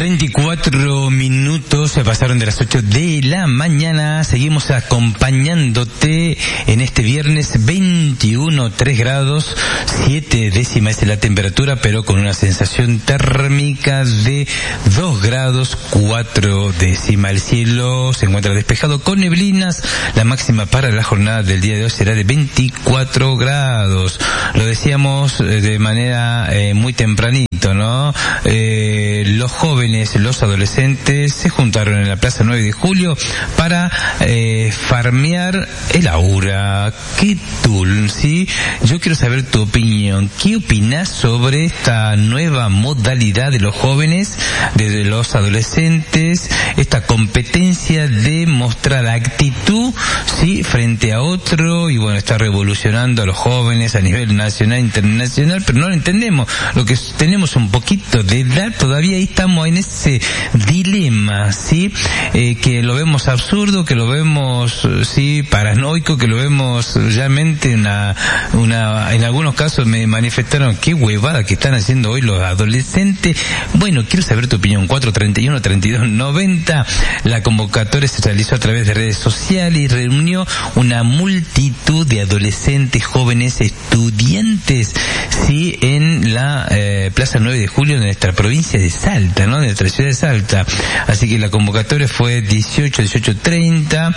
24 minutos se pasaron de las 8 de la mañana. Seguimos acompañándote en este viernes 21, 3 grados, 7 décimas es la temperatura, pero con una sensación térmica de 2 grados, 4 décimas. El cielo se encuentra despejado con neblinas. La máxima para la jornada del día de hoy será de 24 grados. Lo decíamos de manera muy tempranito, ¿no? Los jóvenes, los adolescentes se juntaron en la Plaza 9 de Julio para farmear el aura. ¿Qué tool? ¿Sí? Yo quiero saber tu opinión. ¿Qué opinas sobre esta nueva modalidad de los jóvenes, de los adolescentes, esta competencia de mostrar actitud, sí, frente a otro? Y bueno, está revolucionando a los jóvenes a nivel nacional e internacional, pero no lo entendemos. Lo que tenemos un poquito de edad, todavía ahí estamos en ese dilema, ¿sí? Que lo vemos absurdo, que lo vemos, sí, paranoico, que lo vemos realmente en algunos casos me manifestaron qué huevada que están haciendo hoy los adolescentes. Bueno, quiero saber tu opinión. 431-3290. La convocatoria se realizó a través de redes sociales y reunió una multitud de adolescentes, jóvenes, estudiantes, sí, en la Plaza 9 de Julio de nuestra provincia de Salta, ¿no? De nuestra ciudad de Salta. Así que la convocatoria fue 18:30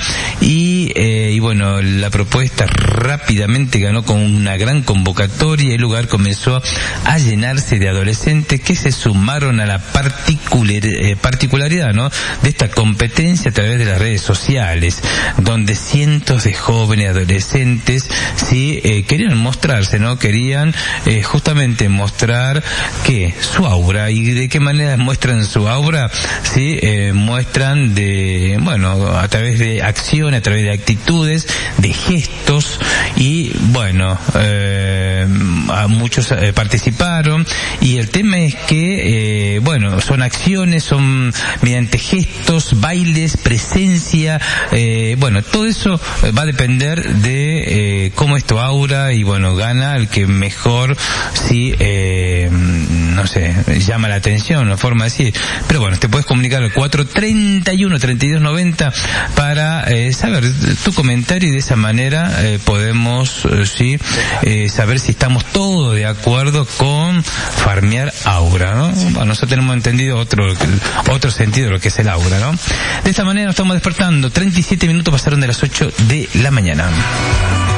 y bueno, la propuesta rápidamente ganó con una gran convocatoria. El lugar comenzó a llenarse de adolescentes que se sumaron a la particularidad, ¿no? De esta competencia a través de las redes sociales, donde cientos de jóvenes adolescentes sí querían mostrarse, ¿no? Querían justamente mostrar que su aura. ¿Y de qué manera muestran su aura? Sí, muestran de, bueno, a través de acción, a través de actitudes, de gestos, y bueno, muchos participaron, y el tema es que bueno, son acciones, son mediante gestos, bailes, presencia, bueno, todo eso va a depender de cómo es tu aura, y bueno, gana el que mejor, sí, no sé, llama la atención, la forma de decir. Pero bueno, te puedes comunicar al 431-3290 para saber tu comentario, y de esa manera podemos sí saber si estamos todos de acuerdo con farmear aura, ¿no? Bueno, nosotros tenemos entendido otro sentido de lo que es el aura, ¿no? De esta manera nos estamos despertando. 37 minutos pasaron de las 8 de la mañana.